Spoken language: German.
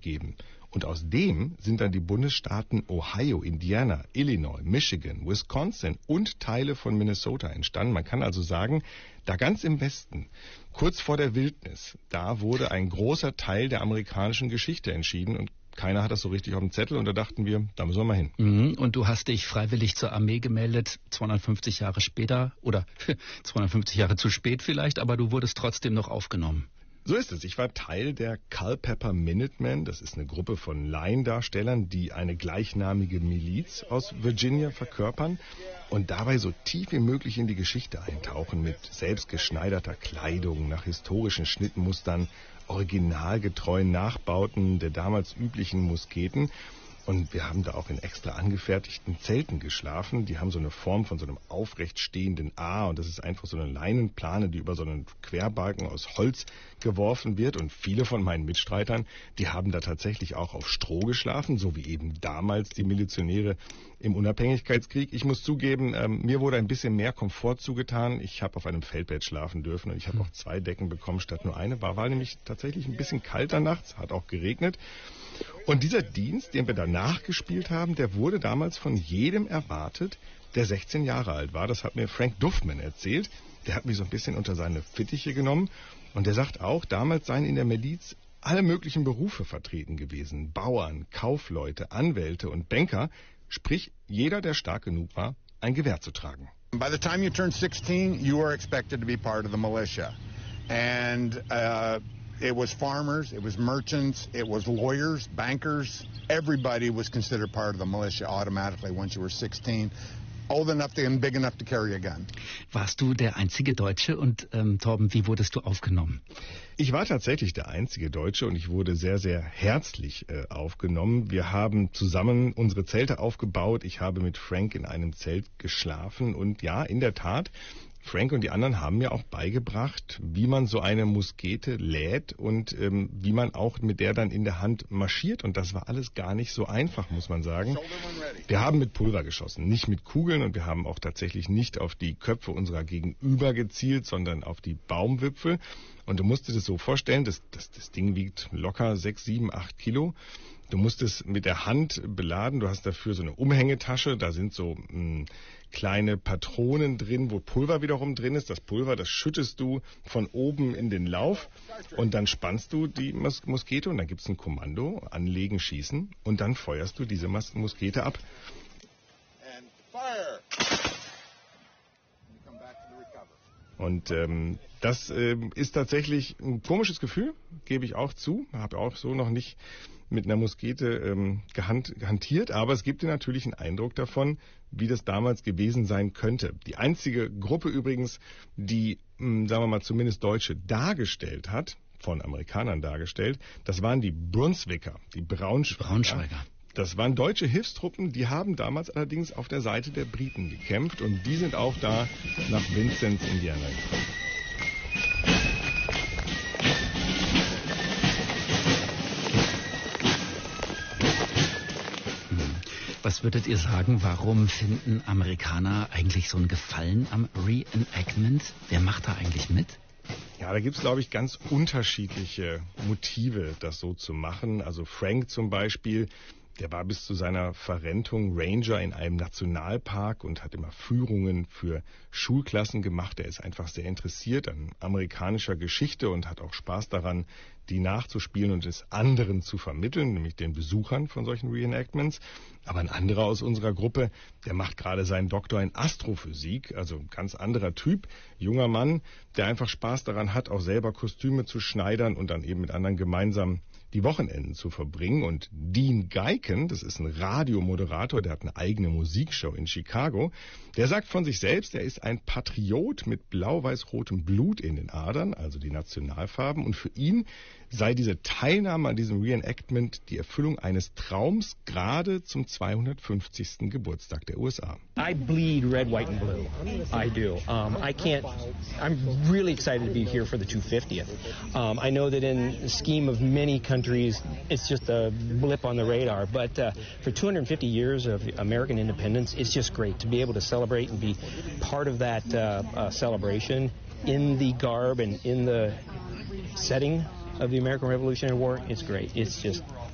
geben. Und aus dem sind dann die Bundesstaaten Ohio, Indiana, Illinois, Michigan, Wisconsin und Teile von Minnesota entstanden. Man kann also sagen, da ganz im Westen, kurz vor der Wildnis, da wurde ein großer Teil der amerikanischen Geschichte entschieden und keiner hat das so richtig auf dem Zettel und da dachten wir, da müssen wir mal hin. Und du hast dich freiwillig zur Armee gemeldet, 250 Jahre später oder 250 Jahre zu spät vielleicht, aber du wurdest trotzdem noch aufgenommen. So ist es. Ich war Teil der Culpeper Minutemen. Das ist eine Gruppe von Laiendarstellern, die eine gleichnamige Miliz aus Virginia verkörpern und dabei so tief wie möglich in die Geschichte eintauchen mit selbstgeschneiderter Kleidung, nach historischen Schnittmustern, originalgetreuen Nachbauten der damals üblichen Musketen. Und wir haben da auch in extra angefertigten Zelten geschlafen. Die haben so eine Form von so einem aufrecht stehenden A und das ist einfach so eine Leinenplane, die über so einen Querbalken aus Holz geworfen wird. Und viele von meinen Mitstreitern, die haben da tatsächlich auch auf Stroh geschlafen, so wie eben damals die Milizionäre im Unabhängigkeitskrieg. Ich muss zugeben, mir wurde ein bisschen mehr Komfort zugetan. Ich habe auf einem Feldbett schlafen dürfen und ich habe auch 2 Decken bekommen statt nur eine. War nämlich tatsächlich ein bisschen kalter nachts, hat auch geregnet. Und dieser Dienst, den wir danach gespielt haben, der wurde damals von jedem erwartet, der 16 Jahre alt war. Das hat mir Frank Duffman erzählt. Der hat mich so ein bisschen unter seine Fittiche genommen. Und der sagt auch, damals seien in der Miliz alle möglichen Berufe vertreten gewesen. Bauern, Kaufleute, Anwälte und Banker. Sprich, jeder, der stark genug war, ein Gewehr zu tragen. By the time you turn 16, you are expected to be part of the militia. And it was farmers, it was merchants, it was lawyers, bankers. Everybody was considered part of the militia automatically once you were 16. Old enough and big enough to carry a gun. Warst du der einzige Deutsche und Torben, wie wurdest du aufgenommen? Ich war tatsächlich der einzige Deutsche und ich wurde sehr, sehr herzlich aufgenommen. Wir haben zusammen unsere Zelte aufgebaut. Ich habe mit Frank in einem Zelt geschlafen und ja, in der Tat, Frank und die anderen haben mir auch beigebracht, wie man so eine Muskete lädt und wie man auch mit der dann in der Hand marschiert. Und das war alles gar nicht so einfach, muss man sagen. Wir haben mit Pulver geschossen, nicht mit Kugeln und wir haben auch tatsächlich nicht auf die Köpfe unserer Gegenüber gezielt, sondern auf die Baumwipfel. Und du musst dir das so vorstellen, das Ding wiegt locker 6, 7, 8 Kilo. Du musst es mit der Hand beladen. Du hast dafür so eine Umhängetasche. Da sind so kleine Patronen drin, wo Pulver wiederum drin ist. Das Pulver, das schüttest du von oben in den Lauf und dann spannst du die Muskete und dann gibt es ein Kommando, anlegen, schießen und dann feuerst du diese Muskete ab. Und das ist tatsächlich ein komisches Gefühl, gebe ich auch zu. Habe auch so noch nicht mit einer Muskete gehantiert, aber es gibt dir natürlich einen Eindruck davon, wie das damals gewesen sein könnte. Die einzige Gruppe übrigens, die, sagen wir mal, zumindest Deutsche dargestellt hat, von Amerikanern dargestellt, das waren die Brunswicker, die Braunschweiger. Das waren deutsche Hilfstruppen, die haben damals allerdings auf der Seite der Briten gekämpft und die sind auch da nach Vincennes, Indiana gekommen. Was würdet ihr sagen, warum finden Amerikaner eigentlich so einen Gefallen am Reenactment? Wer macht da eigentlich mit? Ja, da gibt's, glaube ich, ganz unterschiedliche Motive, das so zu machen. Also Frank zum Beispiel, der war bis zu seiner Verrentung Ranger in einem Nationalpark und hat immer Führungen für Schulklassen gemacht. Er ist einfach sehr interessiert an amerikanischer Geschichte und hat auch Spaß daran, die nachzuspielen und es anderen zu vermitteln, nämlich den Besuchern von solchen Reenactments. Aber ein anderer aus unserer Gruppe, der macht gerade seinen Doktor in Astrophysik, also ein ganz anderer Typ, junger Mann, der einfach Spaß daran hat, auch selber Kostüme zu schneidern und dann eben mit anderen gemeinsam die Wochenenden zu verbringen. Und Dean Geiken, das ist ein Radiomoderator, der hat eine eigene Musikshow in Chicago, der sagt von sich selbst, er ist ein Patriot mit blau-weiß-rotem Blut in den Adern, also die Nationalfarben. Und für ihn sei diese Teilnahme an diesem Reenactment die Erfüllung eines Traums, gerade zum 250. Geburtstag der USA. I bleed red, white and blue. I do. I'm really excited to be here for the 250th. I know that in the scheme of many countries, it's just a blip on the radar, but for 250 years of American independence, it's just great to be able to celebrate and be part of that celebration in the garb and in the setting of the American Revolutionary War. It's great. It's just